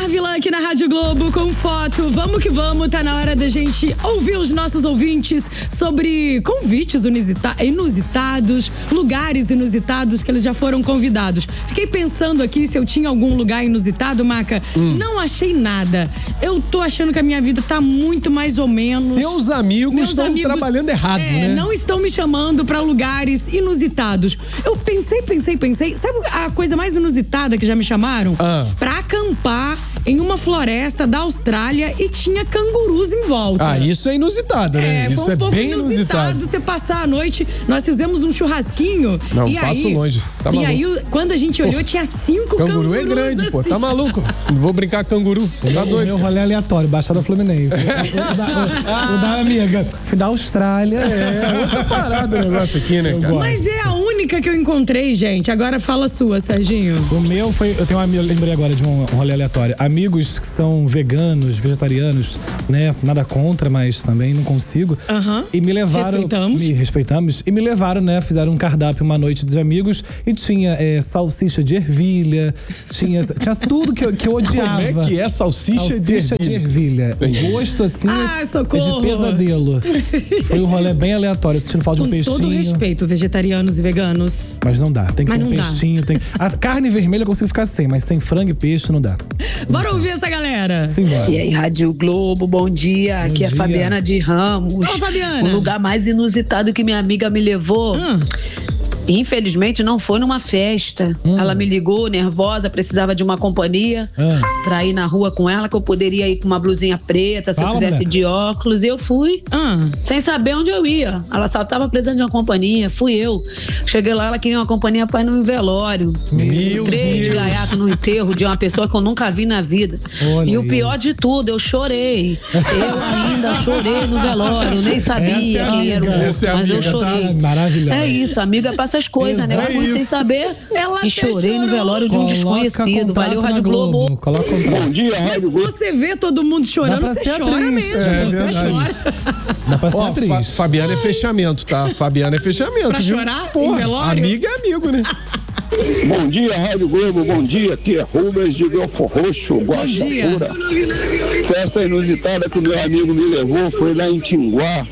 Marvila aqui na Rádio Globo com foto. Vamos que vamos, tá na hora da gente ouvir os nossos ouvintes sobre convites inusitados, lugares inusitados que eles já foram convidados. Fiquei pensando aqui se eu tinha algum lugar inusitado, Maca. Não achei nada. Eu tô achando que a minha vida tá muito mais ou menos. Seus amigos estão trabalhando errado, né? Não estão me chamando pra lugares inusitados. Eu pensei. Sabe a coisa mais inusitada que já me chamaram? Pra acampar em uma floresta da Austrália e tinha cangurus em volta. Isso é inusitado, né? Isso foi um pouco bem inusitado. Você passar a noite, nós fizemos um churrasquinho. Não, e passo aí, longe. Tá maluco. E aí, quando a gente olhou, tinha 5 cangurus. Canguru é grande, assim. pô. Tá maluco? Não vou brincar com canguru. Tá doido. Meu rolê aleatório, Baixada Fluminense. O da amiga. Fui da Austrália. Outra parada o negócio aqui, né, cara? Mas é a única que eu encontrei, gente. Agora fala a sua, Serginho. O meu foi... Eu tenho eu lembrei agora de um rolê aleatório. Amigos que são veganos, vegetarianos, né? Nada contra, mas também não consigo. E me levaram... Respeitamos. E me levaram, né? Fizeram um cardápio uma noite dos amigos e tinha salsicha de ervilha, tinha tudo que eu odiava. Como é que é salsicha de ervilha? O gosto, assim, socorro. de pesadelo. Foi um rolê bem aleatório, sentindo falta de um peixinho. Com todo respeito, vegetarianos e veganos. Mas não dá, tem que ter um peixinho. A carne vermelha eu consigo ficar sem, mas sem frango e peixe não dá. Bora ouvir essa galera. Simbora. E aí, Rádio Globo, bom dia. Aqui é Fabiana de Ramos. Ô, Fabiana. O lugar mais inusitado que minha amiga me levou... Infelizmente não foi numa festa. Ela me ligou nervosa, precisava de uma companhia pra ir na rua com ela, que eu poderia ir com uma blusinha preta, se eu quisesse de óculos. E eu fui, sem saber onde eu ia. Ela só tava precisando de uma companhia, fui eu. Cheguei lá, ela queria uma companhia pra ir num velório. Três de gaiato no enterro de uma pessoa que eu nunca vi na vida. Olha e o pior de tudo, eu chorei. Eu ainda chorei no velório, nem sabia quem era o morto, mas eu chorei. Maravilhosa. É isso, amiga passa as coisas, né? Eu fui sem saber ela e chorei no velório de um desconhecido. Valeu, Rádio Globo. Coloca Bom dia, Rádio Globo. Mas você vê todo mundo chorando, você chora mesmo. Você chora. Dá pra ser atriz. Fabiana é fechamento, tá? Fabiana é fechamento. Pra viu? chorar em velório? Amigo é amigo, né? Bom dia, Rádio Globo. Bom dia. Aqui é Rubens de Belfor Roxo, Guaxa Pura. Festa inusitada que o meu amigo me levou foi lá em Tinguá.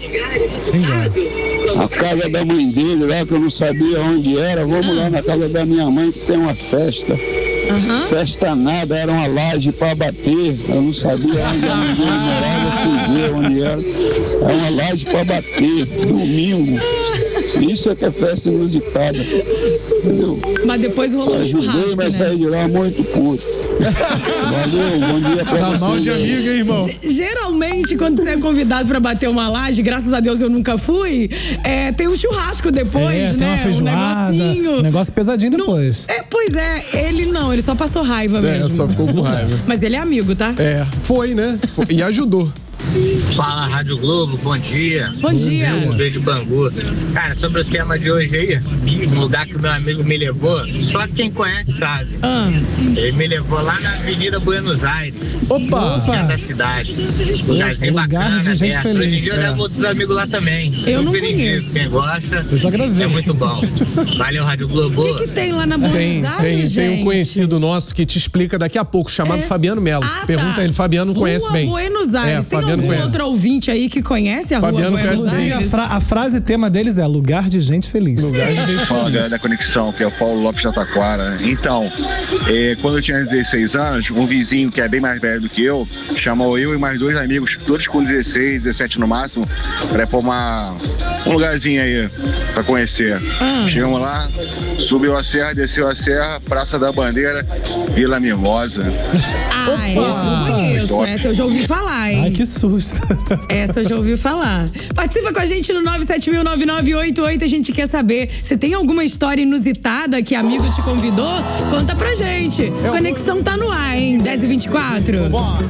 A casa da mãe dele lá, que eu não sabia onde era. Vamos lá na casa da minha mãe, que tem uma festa. Festa nada, era uma laje pra bater. Eu não sabia onde a mãe dele morava, fui ver onde era. É uma laje pra bater, domingo. Isso é que é festa inusitada. Entendeu? Mas depois rolou um churrasco, vai sair de lá muito puto. Valeu, bom dia pra vocês. Tá mal de amiga, hein, irmão? Geralmente, quando você é convidado pra bater uma laje, graças a Deus eu nunca fui, tem um churrasco depois, né? Tem uma feijoada, um negócio pesadinho depois. Pois é, ele só passou raiva mesmo. Só ficou com raiva. Mas ele é amigo, tá? Foi, né? E ajudou. Fala, Rádio Globo, bom dia. Bom dia. Um beijo de Bangu. Cara, sobre o tema de hoje aí, um lugar que o meu amigo me levou, só quem conhece sabe. Ele me levou lá na Avenida Buenos Aires. Opa! Da cidade. Lugarzinho bacana, de gente feliz. Hoje em dia eu levo outros amigos lá também. Eu não conheço. conheço. Quem gosta, eu já gravei. É muito bom. Valeu, Rádio Globo. O que tem lá na Buenos Aires, Tem um conhecido nosso que te explica daqui a pouco, chamado Fabiano Melo. Pergunta ele, Fabiano conhece bem. Buenos Aires. Tem algum outro ouvinte aí que conhece a rua Fabiano Buenos Aires? A frase tema deles é lugar de gente feliz. Lugar de gente Fala, feliz. galera da Conexão, que é o Paulo Lopes da Taquara. Então, quando eu tinha 16 anos, um vizinho que é bem mais velho do que eu, chamou eu e mais 2 amigos, todos com 16, 17 no máximo, pra ir pra um lugarzinho aí pra conhecer. Chegamos lá, subiu a serra, desceu a serra, Praça da Bandeira, Vila Mimosa. Essa eu não conheço, essa eu já ouvi falar, hein? Ai, que susto. Essa eu já ouvi falar. Participa com a gente no 9709988. A gente quer saber se tem alguma história inusitada que amigo te convidou. Conta pra gente. Conexão tá no ar, hein? 10h24.